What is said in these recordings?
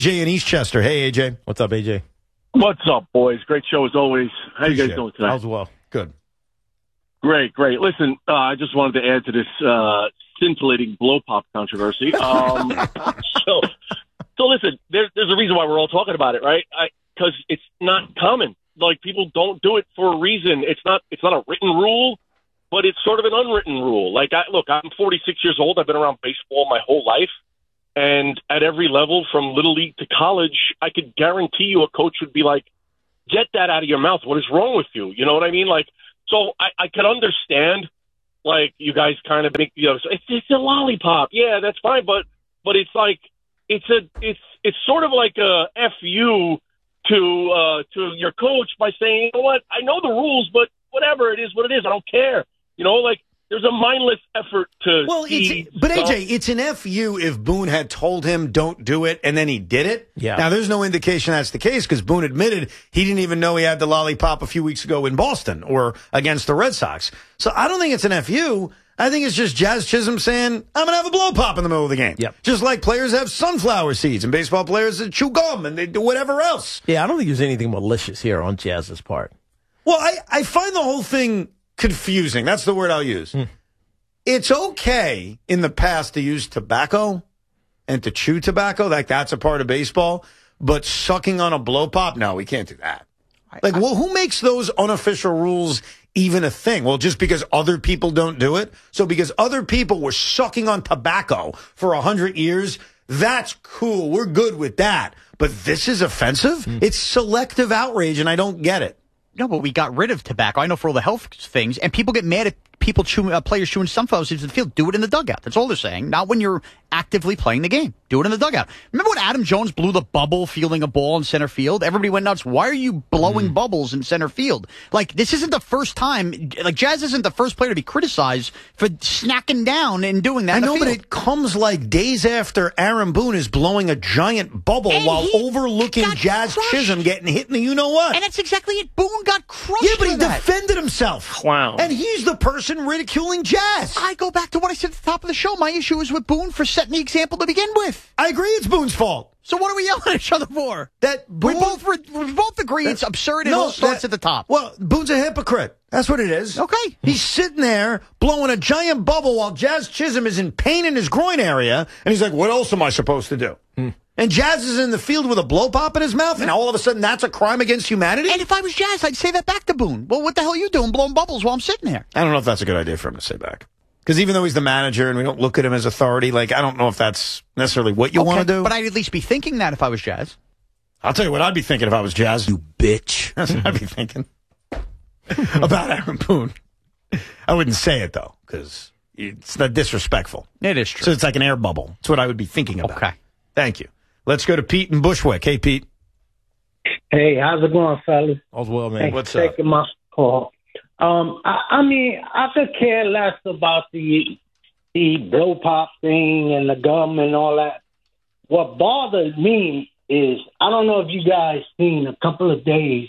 Jay in Eastchester. Hey, AJ. What's up, AJ? What's up, boys? Great show as always. How you guys doing today? How's well? Good. Great. Listen, I just wanted to add to this scintillating blow pop controversy. So listen, there's a reason why we're all talking about it, right? Because it's not common. Like, people don't do it for a reason. It's not a written rule, but it's sort of an unwritten rule. Like, I'm 46 years old. I've been around baseball my whole life. And at every level, from Little League to college, I could guarantee you a coach would be like, get that out of your mouth. What is wrong with you? You know what I mean? Like, so I could understand, like, you guys kind of make, it's a lollipop. Yeah, that's fine. But it's like, it's sort of like a FU to your coach by saying, you know what, I know the rules, but whatever, it is what it is. I don't care. Like, there's a mindless effort to. Well, but AJ, it's an FU if Boone had told him don't do it and then he did it. Yeah. Now, there's no indication that's the case because Boone admitted he didn't even know he had the lollipop a few weeks ago in Boston or against the Red Sox. So I don't think it's an FU. I think it's just Jazz Chisholm saying, I'm going to have a blow pop in the middle of the game. Yep. Just like players have sunflower seeds and baseball players that chew gum and they do whatever else. Yeah, I don't think there's anything malicious here on Jazz's part. Well, I find the whole thing confusing. That's the word I'll use. It's okay in the past to use tobacco and to chew tobacco. Like, that's a part of baseball. But sucking on a blow pop, no, we can't do that. Like, well, who makes those unofficial rules even a thing? Well, just because other people don't do it? So because other people were sucking on tobacco for 100 years, that's cool. We're good with that. But this is offensive? It's selective outrage, and I don't get it. No, but we got rid of tobacco. I know for all the health things, and people get mad at people players chewing sunflower seeds in the field. Do it in the dugout. That's all they're saying. Not when you're actively playing the game. Do it in the dugout. Remember when Adam Jones blew the bubble fielding a ball in center field? Everybody went nuts. Why are you blowing bubbles in center field? Like, this isn't the first time. Like, Jazz isn't the first player to be criticized for snacking down and doing that. I in the know, field. but it comes like days after Aaron Boone is blowing a giant bubble And while he overlooking got Jazz crushed. Chisholm getting hit in the you-know-what. And that's exactly it. Boone got crushed. Yeah, but he for that. defended himself. Clown. And he's the person ridiculing Jazz. I go back to what I said at the top of the show. My issue is with Boone for setting the example to begin with. I agree it's Boone's fault. So what are we yelling at each other for? That We Boone, both agree it's absurd and it all starts at the top. Well, Boone's a hypocrite. That's what it is. Okay. He's sitting there blowing a giant bubble while Jazz Chisholm is in pain in his groin area, and he's like, what else am I supposed to do? And Jazz is in the field with a blow pop in his mouth, and all of a sudden that's a crime against humanity? And if I was Jazz, I'd say that back to Boone. Well, what the hell are you doing blowing bubbles while I'm sitting there? I don't know if that's a good idea for him to say back. Because even though he's the manager and we don't look at him as authority, like, I don't know if that's necessarly what you want to do. But I'd at least be thinking that if I was Jazz. I'll tell you what I'd be thinking if I was Jazz. You bitch. That's what I'd be thinking about Aaron Boone. I wouldn't say it, though, because it's not disrespectful. It is true. So it's like an air bubble. That's what I would be thinking about. Okay. Thank you. Let's go to Pete in Bushwick. Hey, Pete. Hey, how's it going, fellas? All's well, man. Thanks What's for up? taking my call. I mean, I could care less about the blow pop thing and the gum and all that. What bothers me is, I don't know if you guys seen a couple of days,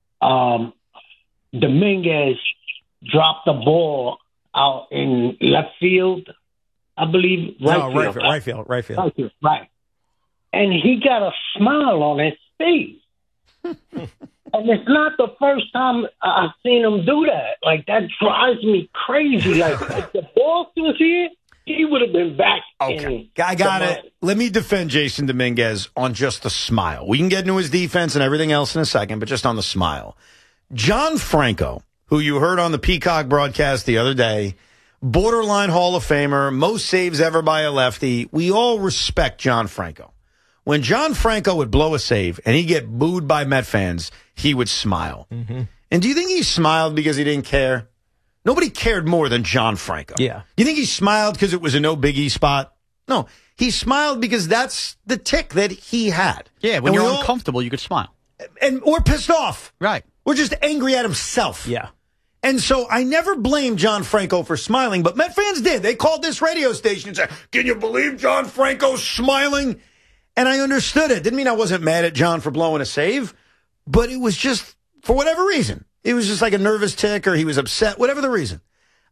Dominguez dropped the ball out in left field, I believe. Right field. Right. And he got a smile on his face. And it's not the first time I've seen him do that. Like, that drives me crazy. Like, if the boss was here, he would have been back. Okay. I got it. Let me defend Jason Dominguez on just the smile. We can get into his defense and everything else in a second, but just on the smile. John Franco, who you heard on the Peacock broadcast the other day, borderline Hall of Famer, most saves ever by a lefty. We all respect John Franco. When John Franco would blow a save and he'd get booed by Met fans, he would smile. And do you think he smiled because he didn't care? Nobody cared more than John Franco. Yeah. You think he smiled because it was a no biggie spot? No. He smiled because that's the tick that he had. Yeah, when And you're we uncomfortable, you could smile. or pissed off. Right. Or just angry at himself. Yeah. And so I never blamed John Franco for smiling, but Met fans did. They called this radio station and said, can you believe John Franco's smiling? And I understood it. Didn't mean I wasn't mad at John for blowing a save, but it was just, for whatever reason, it was just like a nervous tick or he was upset, whatever the reason.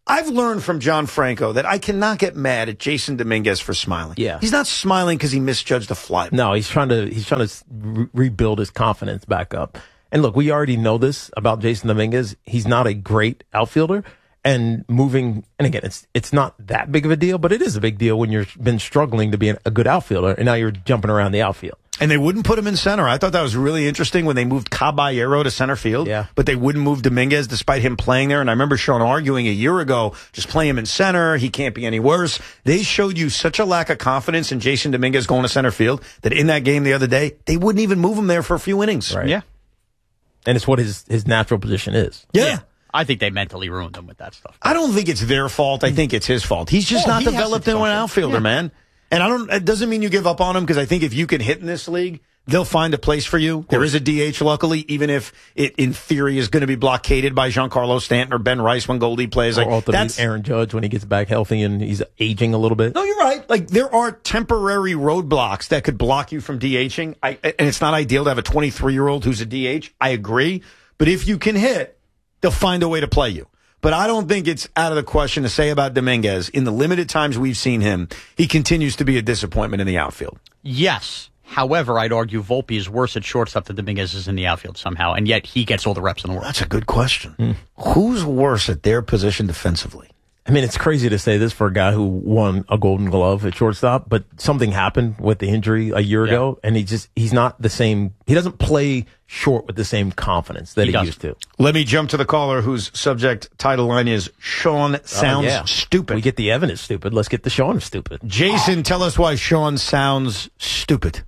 I've learned from John Franco that I cannot get mad at Jason Dominguez for smiling. Yeah. He's not smiling because he misjudged a fly ball. No, he's trying to rebuild his confidence back up. And look, we already know this about Jason Dominguez. He's not a great outfielder. And moving, and again, it's not that big of a deal, but it is a big deal when you've been struggling to be a good outfielder, and now you're jumping around the outfield. And they wouldn't put him in center. I thought that was really interesting when they moved Caballero to center field. Yeah. But they wouldn't move Dominguez despite him playing there. And I remember Sean arguing a year ago, just play him in center. He can't be any worse. They showed you such a lack of confidence in Jason Dominguez going to center field that in that game the other day, they wouldn't even move him there for a few innings. Right. Yeah. And it's what his natural position is. Yeah. I think they mentally ruined him with that stuff. I don't think it's their fault. I think it's his fault. He's just not developed into an outfielder, man. And it doesn't mean you give up on him, because I think if you can hit in this league, they'll find a place for you. There is a DH, luckily, even if it, in theory, is going to be blockaded by Giancarlo Stanton or Ben Rice when Goldie plays. Or that's Aaron Judge when he gets back healthy and he's aging a little bit. No, you're right. Like, there are temporary roadblocks that could block you from DHing. And it's not ideal to have a 23-year-old who's a DH. I agree. But if you can hit, they'll find a way to play you. But I don't think it's out of the question to say about Dominguez, in the limited times we've seen him, he continues to be a disappointment in the outfield. Yes. However, I'd argue Volpe is worse at shortstop than Dominguez is in the outfield somehow, and yet he gets all the reps in the world. That's a good question. Who's worse at their position defensively? I mean, it's crazy to say this for a guy who won a Golden Glove at shortstop, but something happened with the injury a year ago, and he's not the same. He doesn't play short with the same confidence that he used to. Let me jump to the caller whose subject title line is Sean sounds stupid. We get the Evan is stupid. Let's get the Sean is stupid. Jason, tell us why Sean sounds stupid.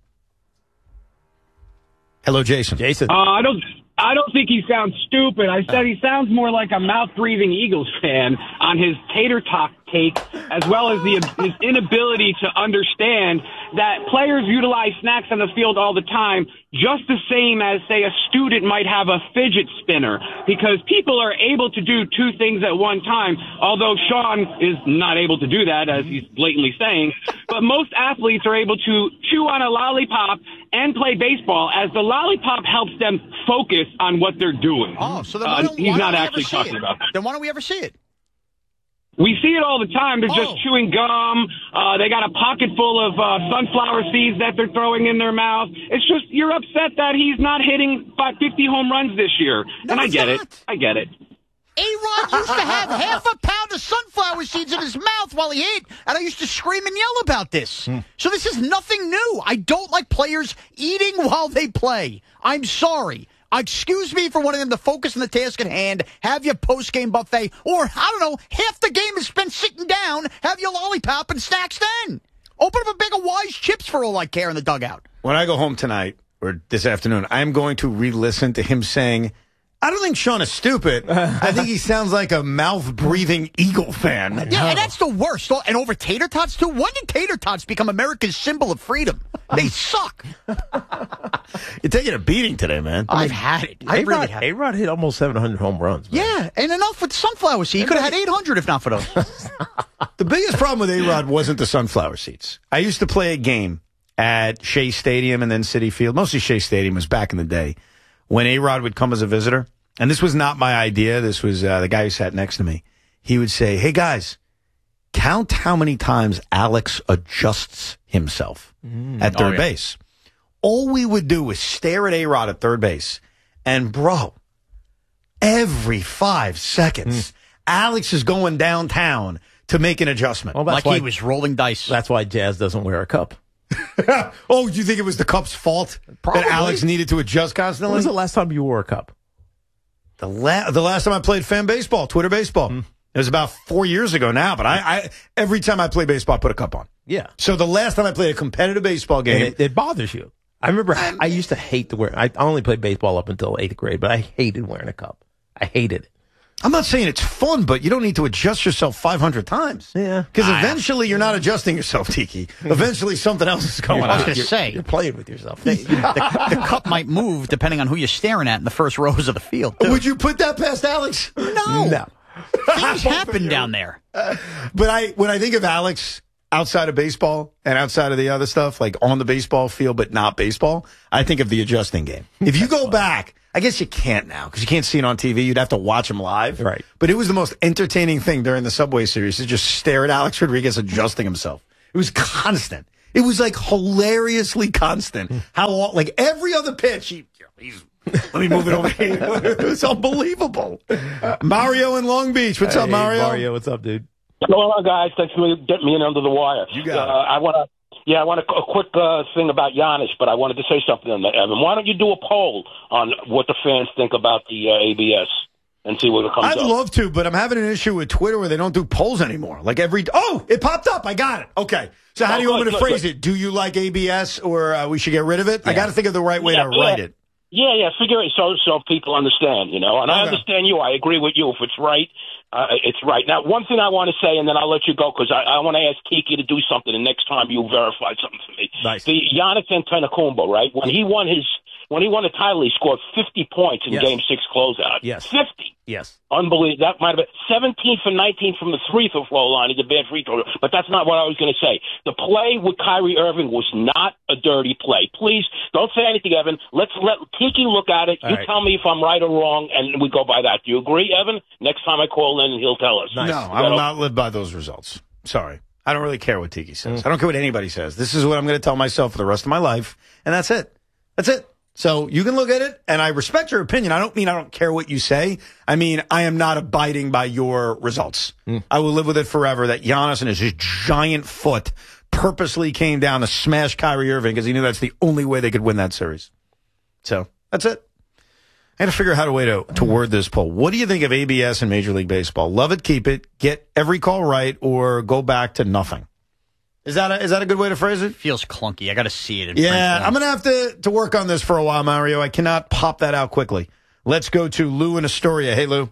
Hello, Jason. Jason. I don't think he sounds stupid. I said he sounds more like a mouth-breathing Eagles fan on his tater tot take, as well as his inability to understand that players utilize snacks on the field all the time, just the same as, say, a student might have a fidget spinner, because people are able to do two things at one time, although Sean is not able to do that, as he's blatantly saying. But most athletes are able to chew on a lollipop and play baseball, as the lollipop helps them focus on what they're doing. Oh, so then he's not actually talking about that. Then why don't we ever see it? We see it all the time. They're just chewing gum. They got a pocket full of sunflower seeds that they're throwing in their mouth. It's just, you're upset that he's not hitting 50 home runs this year. No, and I get it. A-Rod used to have half a pound of sunflower seeds in his mouth while he ate, and I used to scream and yell about this. So this is nothing new. I don't like players eating while they play. I'm sorry. Excuse me for wanting them to focus on the task at hand, have your post-game buffet, or, I don't know, half the game is spent sitting down, have your lollipop and snacks then. Open up a bag of Wise chips for all I care in the dugout. When I go home tonight, or this afternoon, I'm going to re-listen to him saying, I don't think Sean is stupid. I think he sounds like a mouth-breathing Eagle fan. Yeah, and that's the worst. And over tater tots, too? When did tater tots become America's symbol of freedom? They suck. You're taking a beating today, man. I've had it. I really have. A-Rod hit almost 700 home runs. Man. Yeah, and enough with sunflower seeds. He could have had 800 if not for those. The biggest problem with A-Rod wasn't the sunflower seeds. I used to play a game at Shea Stadium and then Citi Field. Mostly Shea Stadium was back in the day when A-Rod would come as a visitor. And this was not my idea. This was the guy who sat next to me. He would say, hey, guys, count how many times Alex adjusts himself at third base. All we would do was stare at A-Rod at third base. And, bro, every 5 seconds, Alex is going downtown to make an adjustment. Well, like he was rolling dice. That's why Jazz doesn't wear a cup. Oh, do you think it was the Cup's fault that Alex needed to adjust constantly? When was the last time you wore a cup? The last time I played fan baseball, Twitter baseball. It was about 4 yeears ago now, but I every time I play baseball, I put a cup on. Yeah. So the last time I played a competitive baseball game. And it bothers you. I remember I used to hate to wear, I only played baseball up until 8th grade, but I hated wearing a cup. I hated it. I'm not saying it's fun, but you don't need to adjust yourself 500 times. Yeah. Because eventually you're not adjusting yourself, Tiki. Eventually something else is going on. I was going to say. You're playing with yourself. The cup might move depending on who you're staring at in the first rows of the field, too. Would you put that past Alex? No. Things happen down there. But when I think of Alex, outside of baseball and outside of the other stuff, like on the baseball field but not baseball, I think of the adjusting game. If you go back, I guess you can't now because you can't see it on TV. You'd have to watch him live. Right. But it was the most entertaining thing during the Subway Series to just stare at Alex Rodriguez adjusting himself. It was constant. It was like hilariously constant. How like every other pitch, he's let me move it over here. It was unbelievable. Mario in Long Beach. What's up, Mario? Mario, what's up, dude? Hello, guys. Thanks for getting me in under the wire. You got it. I want a quick thing about Giannis, but I wanted to say something on that, Evan. Why don't you do a poll on what the fans think about the ABS and see what it comes up? I'd love to, but I'm having an issue with Twitter where they don't do polls anymore. Like it popped up. I got it. Okay. So how do you want me to phrase it? Do you like ABS or we should get rid of it? Yeah. I got to think of the right way to write it. Yeah, figure it so people understand, And I understand you. I agree with you. If it's right, it's right. Now, one thing I want to say, and then I'll let you go, because I want to ask Kiki to do something the next time you verify something for me. Nice. The Giannis Antetokounmpo, right? When he won the title, he scored 50 points in Game 6 closeout. Yes. 50. Yes. Unbelievable. That might have been 17 for 19 from the free throw line. It's a bad free throw, but that's not what I was going to say. The play with Kyrie Irving was not a dirty play. Please don't say anything, Evan. Let's let Kiki look at it. All right. Tell me if I'm right or wrong, and we go by that. Do you agree, Evan? Next time I call in, he'll tell us. Nice. No, I will not live by those results. Sorry. I don't really care what Tiki says. I don't care what anybody says. This is what I'm going to tell myself for the rest of my life, and that's it. That's it. So you can look at it, and I respect your opinion. I don't mean I don't care what you say. I mean I am not abiding by your results. I will live with it forever that Giannis and his giant foot purposely came down to smash Kyrie Irving because he knew that's the only way they could win that series. So that's it. I had to figure out a way to word this poll. What do you think of ABS in Major League Baseball? Love it, keep it, get every call right, or go back to nothing? Is that a good way to phrase it? Feels clunky. I got to see it. I'm going to have to work on this for a while, Mario. I cannot pop that out quickly. Let's go to Lou in Astoria. Hey, Lou.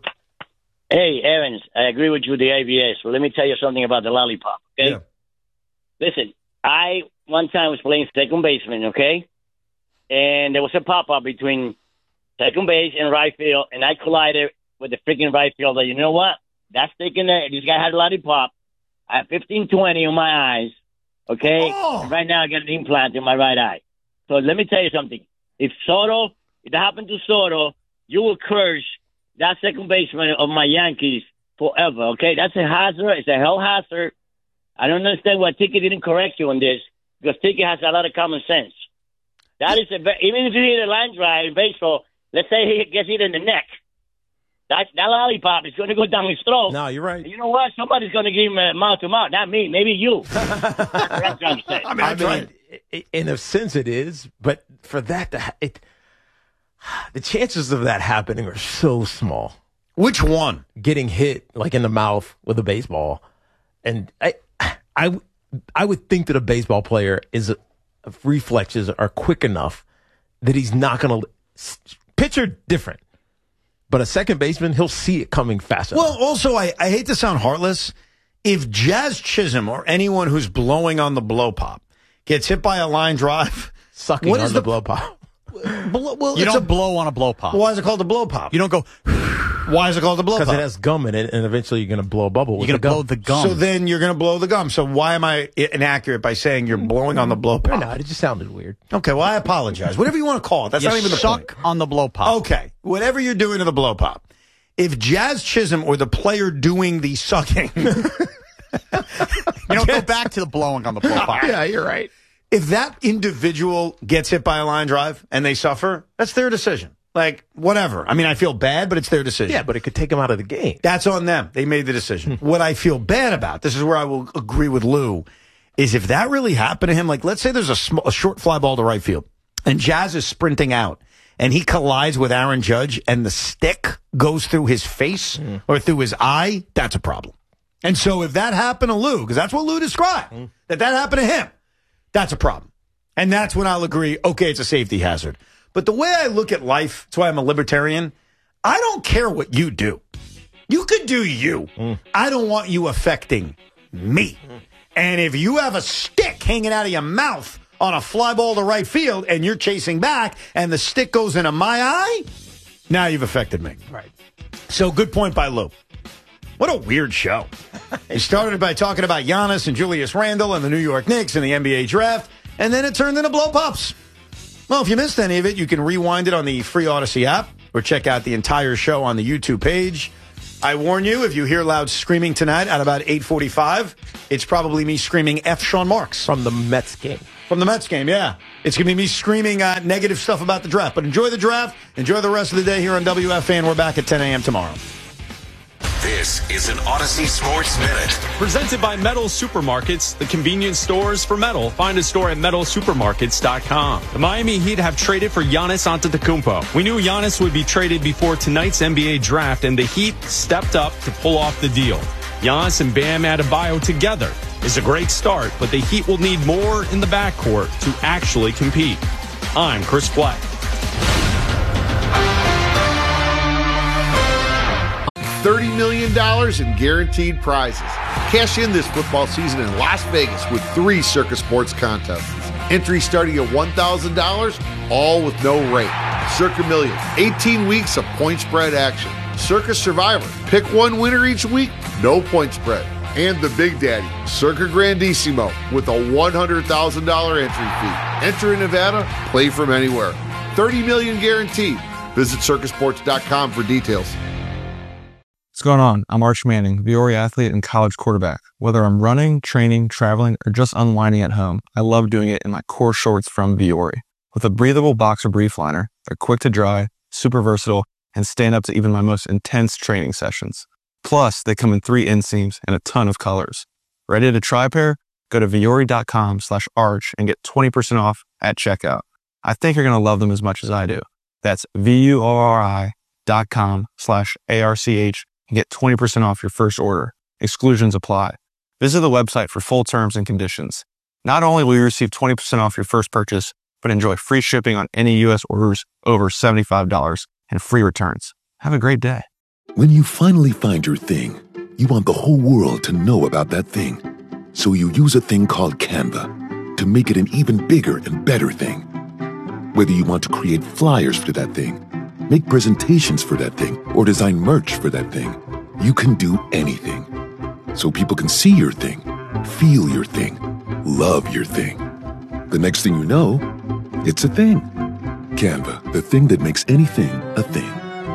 Hey, Evans. I agree with you, the ABS. Well, let me tell you something about the lollipop, okay? Yeah. Listen, I one time was playing second baseman, okay? And there was a pop-up between second base and right field, and I collided with the freaking right fielder. You know what? That's taking it. This guy had a lollipop. I have 15-20 on my eyes. Okay? Oh. And right now I got an implant in my right eye. So let me tell you something. If it happened to Soto, you will curse that second baseman of my Yankees forever. Okay? That's a hazard. It's a hell hazard. I don't understand why Tiki didn't correct you on this because Tiki has a lot of common sense. That is even if you hit a line drive in baseball, let's say he gets hit in the neck. That lollipop is going to go down his throat. No, you're right. And you know what? Somebody's going to give him a mouth-to-mouth. Not me. Maybe you. That's what I'm trying to say. I mean, in a sense it is, but for that, the chances of that happening are so small. Which one? Getting hit, like in the mouth with a baseball. And I would think that a baseball player reflexes are quick enough that he's not going to pitcher different. But a second baseman, he'll see it coming fast enough. Well, also, I hate to sound heartless. If Jazz Chisholm or anyone who's blowing on the blow pop gets hit by a line drive, sucking on the blow pop. Well, you don't blow on a blow pop. Why is it called a blow pop? You don't go. Why is it called a blow pop? Because it has gum in it, and eventually you're going to blow a bubble. You're going to blow the gum. So then you're going to blow the gum. So why am I inaccurate by saying you're blowing on the blow pop? No, it just sounded weird. Okay, well, I apologize. Whatever you want to call it. That's you not even the suck point. on the blow pop. Okay, whatever you're doing to the blow pop. If Jazz Chisholm or the player doing the sucking... You don't go back to the blowing on the blow pop. Yeah, you're right. If that individual gets hit by a line drive and they suffer, that's their decision. Like, whatever. I mean, I feel bad, but it's their decision. Yeah, but it could take them out of the game. That's on them. They made the decision. What I feel bad about, this is where I will agree with Lou, is if that really happened to him, like, let's say there's a short fly ball to right field, and Jazz is sprinting out, and he collides with Aaron Judge, and the stick goes through his face or through his eye, that's a problem. And so if that happened to Lou, because that's what Lou described, that happened to him, that's a problem. And that's when I'll agree, okay, it's a safety hazard. But the way I look at life, that's why I'm a libertarian, I don't care what you do. You could do you. I don't want you affecting me. And if you have a stick hanging out of your mouth on a fly ball to right field and you're chasing back and the stick goes into my eye, now you've affected me. Right. So good point by Lou. What a weird show. It started by talking about Giannis and Julius Randle and the New York Knicks and the NBA draft, and then it turned into blow pops. Well, if you missed any of it, you can rewind it on the free Odyssey app or check out the entire show on the YouTube page. I warn you, if you hear loud screaming tonight at about 8:45, it's probably me screaming F. Sean Marks. From the Mets game. From the Mets game, yeah. It's going to be me screaming negative stuff about the draft. But enjoy the draft. Enjoy the rest of the day here on WFAN. We're back at 10 a.m. tomorrow. This is an Odyssey Sports Minute. Presented by Metal Supermarkets, the convenience stores for metal. Find a store at metalsupermarkets.com. The Miami Heat have traded for Giannis Antetokounmpo. We knew Giannis would be traded before tonight's NBA draft, and the Heat stepped up to pull off the deal. Giannis and Bam Adebayo together is a great start, but the Heat will need more in the backcourt to actually compete. I'm Chris Black. $30 million in guaranteed prizes. Cash in this football season in Las Vegas with 3 Circa Sports contests. Entry starting at $1,000, all with no rate. Circa Million, 18 weeks of point spread action. Circa Survivor, pick one winner each week, no point spread. And the Big Daddy, Circa Grandissimo, with a $100,000 entry fee. Enter in Nevada, play from anywhere. $30 million guaranteed. Visit circasports.com for details. What's going on? I'm Arch Manning, Viore athlete and college quarterback. Whether I'm running, training, traveling, or just unwinding at home, I love doing it in my core shorts from Viore. With a breathable boxer brief liner, they're quick to dry, super versatile, and stand up to even my most intense training sessions. Plus, they come in 3 inseams and a ton of colors. Ready to try a pair? Go to viore.com/arch and get 20% off at checkout. I think you're going to love them as much as I do. That's VUORI.com/ARCH and get 20% off your first order. Exclusions apply. Visit the website for full terms and conditions. Not only will you receive 20% off your first purchase, but enjoy free shipping on any U.S. orders over $75 and free returns. Have a great day. When you finally find your thing, you want the whole world to know about that thing. So you use a thing called Canva to make it an even bigger and better thing. Whether you want to create flyers for that thing, make presentations for that thing, or design merch for that thing, you can do anything. So people can see your thing, feel your thing, love your thing. The next thing you know, it's a thing. Canva, the thing that makes anything a thing.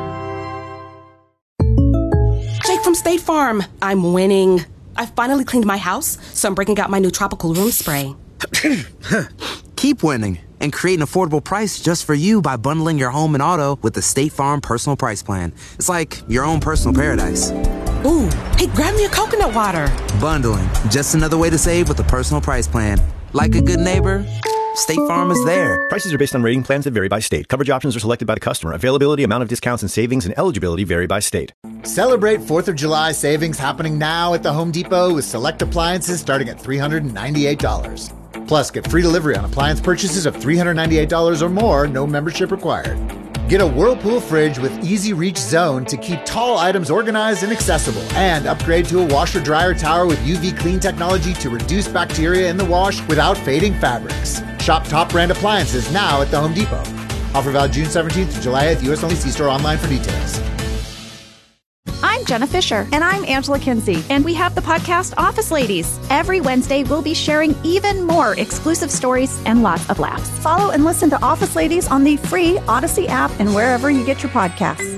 Jake from State Farm. I'm winning. I finally cleaned my house, so I'm breaking out my new tropical room spray. Keep winning and create an affordable price just for you by bundling your home and auto with the State Farm Personal Price Plan. It's like your own personal paradise. Ooh, hey, grab me a coconut water. Bundling, just another way to save with a personal price plan. Like a good neighbor, State Farm is there. Prices are based on rating plans that vary by state. Coverage options are selected by the customer. Availability, amount of discounts and savings, and eligibility vary by state. Celebrate 4th of July savings happening now at the Home Depot with select appliances starting at $398. Plus, get free delivery on appliance purchases of $398 or more, no membership required. Get a Whirlpool fridge with Easy Reach Zone to keep tall items organized and accessible. And upgrade to a washer-dryer tower with UV clean technology to reduce bacteria in the wash without fading fabrics. Shop top brand appliances now at the Home Depot. Offer valid June 17th to July 8th. U.S. only. See store online for details. I'm Jenna Fisher. And I'm Angela Kinsey. And we have the podcast Office Ladies. Every Wednesday, we'll be sharing even more exclusive stories and lots of laughs. Follow and listen to Office Ladies on the free Odyssey app and wherever you get your podcasts.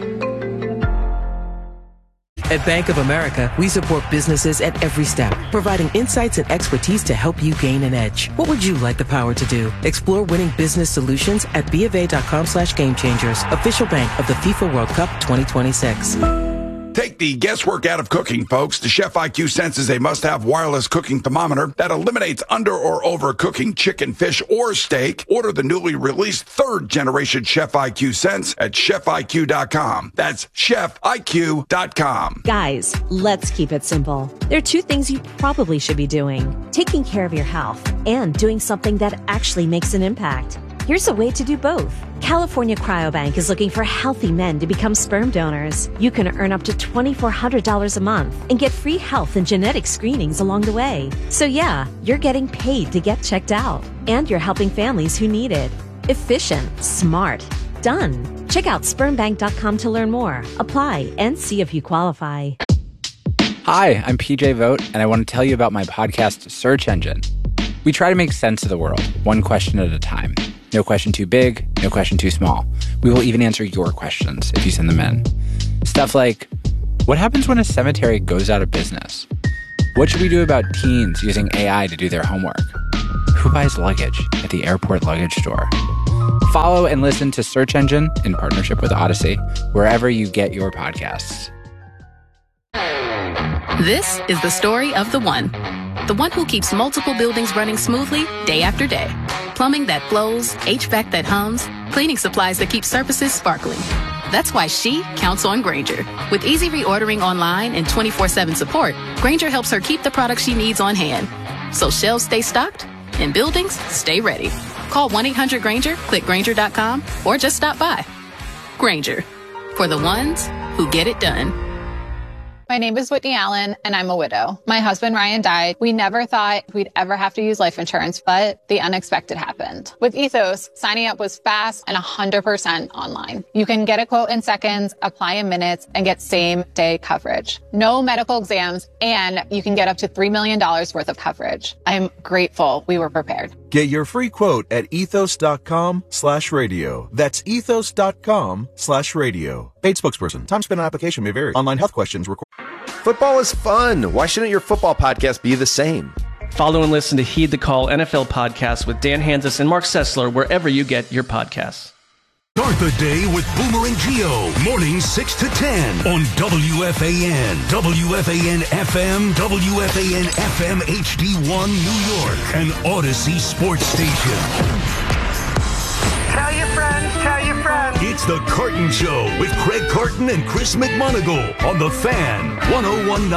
At Bank of America, we support businesses at every step, providing insights and expertise to help you gain an edge. What would you like the power to do? Explore winning business solutions at BofA.com/gamechangers, official bank of the FIFA World Cup 2026. Take the guesswork out of cooking, folks. The Chef IQ senses a must-have wireless cooking thermometer that eliminates under or overcooking chicken, fish, or steak. Order the newly released 3rd-generation Chef IQ Sense at chefiq.com. That's chefiq.com. Guys, let's keep it simple. There are 2 things you probably should be doing: taking care of your health and doing something that actually makes an impact. Here's a way to do both. California Cryobank is looking for healthy men to become sperm donors. You can earn up to $2,400 a month and get free health and genetic screenings along the way. So yeah, you're getting paid to get checked out, and you're helping families who need it. Efficient, smart, done. Check out spermbank.com to learn more. Apply and see if you qualify. Hi, I'm PJ Vogt, and I want to tell you about my podcast, Search Engine. We try to make sense of the world, one question at a time. No question too big, no question too small. We will even answer your questions if you send them in. Stuff like, what happens when a cemetery goes out of business? What should we do about teens using AI to do their homework? Who buys luggage at the airport luggage store? Follow and listen to Search Engine in partnership with Odyssey, wherever you get your podcasts. This is the story of the one who keeps multiple buildings running smoothly day after day. Plumbing that flows, HVAC that hums, cleaning supplies that keep surfaces sparkling. That's why she counts on Grainger. With easy reordering online and 24/7 support, Grainger helps her keep the products she needs on hand. So shelves stay stocked and buildings stay ready. Call 1-800-GRAINGER, click Grainger.com, or just stop by. Grainger, for the ones who get it done. My name is Whitney Allen, and I'm a widow. My husband, Ryan, died. We never thought we'd ever have to use life insurance, but the unexpected happened. With Ethos, signing up was fast and 100% online. You can get a quote in seconds, apply in minutes, and get same-day coverage. No medical exams, and you can get up to $3 million worth of coverage. I'm grateful we were prepared. Get your free quote at ethos.com/radio. That's ethos.com/radio. Paid spokesperson. Time spent on application may vary. Online health questions required. Football is fun. Why shouldn't your football podcast be the same? Follow and listen to Heed the Call NFL podcast with Dan Hanzus and Mark Sessler wherever you get your podcasts. Start the day with Boomer and Geo, mornings 6 to 10 on WFAN, WFAN FM, WFAN FM HD1 New York, and Odyssey Sports Station. Tell your friends, tell your friends. It's The Carton Show with Craig Carton and Chris McMonagle on The Fan, 101.9